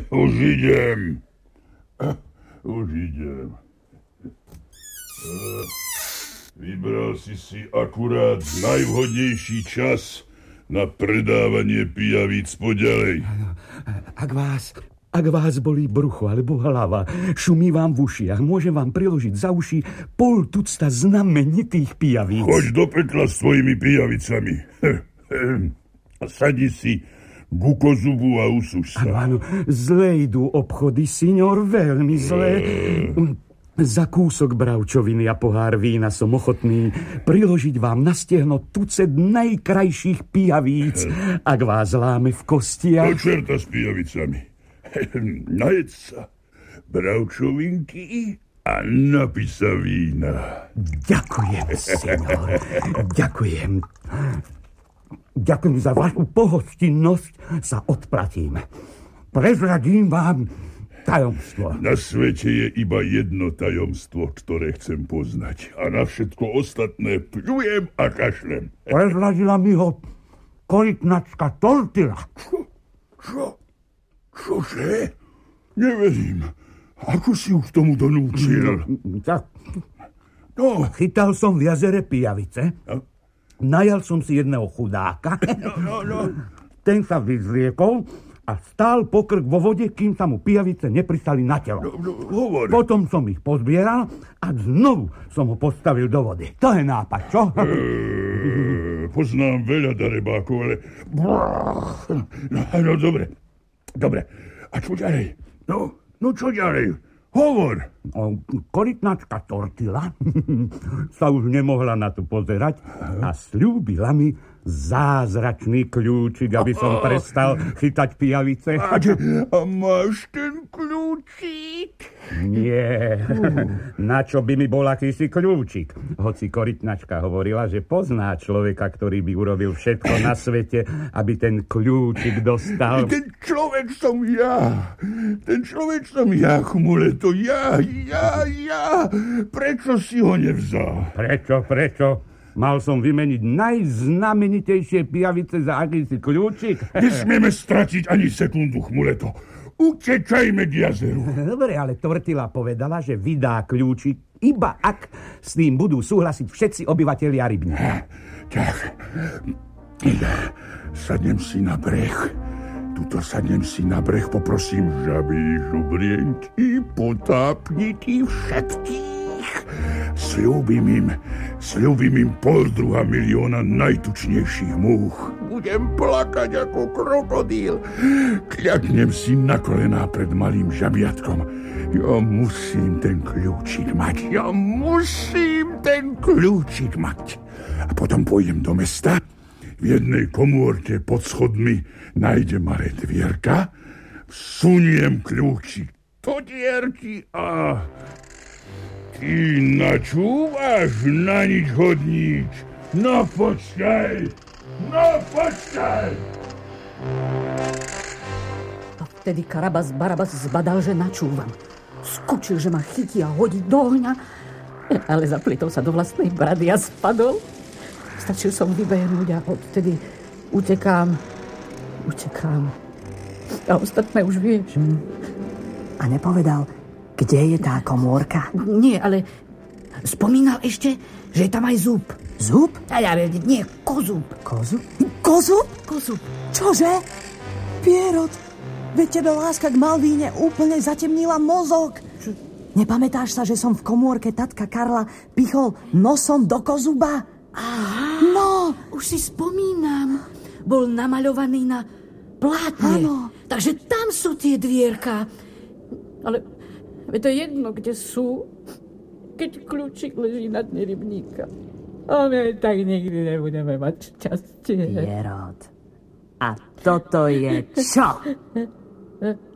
Už idem. Vybral si akurát najvhodnejší čas na predávanie pijavíc poďalej. Ak vás bolí brucho alebo hlava, šumí vám v ušiach, môžem vám priložiť za uši 0,5 tucta znamenitých pijavíc. Choď do pekla s tvojimi pijavicami. Sadni si ku kozubu a usúš sa. Áno, zle idú obchody, signor, veľmi zle. Za kúsok bravčoviny a pohár vína som ochotný priložiť vám na stehno tucet najkrajších pijavíc, ak vás láme v kostiach. Do čerta s pijavicami. Najedz sa bravčovinky a napí sa vína. Ďakujem, signor. Ďakujem. Ďakujem za vašu pohostinnosť, sa odplatím. Prezradím vám tajomstvo. Na svete je iba jedno tajomstvo, ktoré chcem poznať. A na všetko ostatné pľujem a kašlem. Prezradila mi ho korytnačka Tortila. Čože? Neverím. Ako si už tomu donúčil? Chytal som v jazere pijavice. Najal som si jedného chudáka. Ten sa vyzliekol a stál pokrk vo vode, kým sa mu pijavice nepristali na telo. Potom som ich pozbieral a znovu som ho postavil do vody. To je nápad, čo? Poznám veľa darebákov, ale... No, dobre. A čo ďalej? No čo ďalej? Hovor! Korytnačka Tortila sa už nemohla na to pozerať a sľúbila mi zázračný kľúčik, aby som prestal chytať pijavice. A máš ten kľúčik? Nie. Na čo by mi bol akýsi kľúčik? Hoci korytnačka hovorila, že pozná človeka, ktorý by urobil všetko na svete, aby ten kľúčik dostal. Ten človek som ja, Chmuleto. Ja. Prečo si ho nevzal? Prečo? Mal som vymeniť najznamenitejšie pijavice za akýsi kľúčik? Nesmieme stratiť ani sekundu, Chmuleto. Utečajme k jazeru. Dobre, ale Tortila povedala, že vydá kľúčik, iba ak s tým budú súhlasiť všetci obyvatelia Rybníka. Tak, sadnem si na breh. Sadnem si na breh, poprosím žaby, žubrienky, potápniky, všetkých. Sľúbim im 0,5 milióna najtučnejších múch. Budem plakať ako krokodíl. Kľaknem si na kolená pred malým žabiatkom. Ja musím ten kľúčik mať. A potom pôjdem do mesta. V jednej komórke pod schodmi nájdem malé dvierka. Vsuniem kľúčik do dierky a... Ty načúvaš na nič hodníč? No počkaj! A vtedy Karabas Barabas zbadal, že načúvam. Skočil, že ma chytí a hodí do ohňa, ale zaplietol sa do vlastnej brady a spadol. Stačil som vybehnúť a odtedy utekám. A ostatné už vieš. A nepovedal, kde je tá komórka? Nie, ale spomínal ešte, že je tam aj zub. Zub? Nie, kozub. Kozub? Kozub? Kozub. Čože? Pierrot, veď tebe láska k Malvíne úplne zatemnila mozog. Nepamätáš sa, že som v komórke tatka Karla pichol nosom do kozuba? Aha, no. Už si spomínam. Bol namaľovaný na plátne. Áno. Takže tam sú tie dvierka. Ale to je jedno, kde sú, keď kľúčik leží na dne rybníka. A my tak nikdy nebudeme mať šťastie. Pierrot. A toto je čo?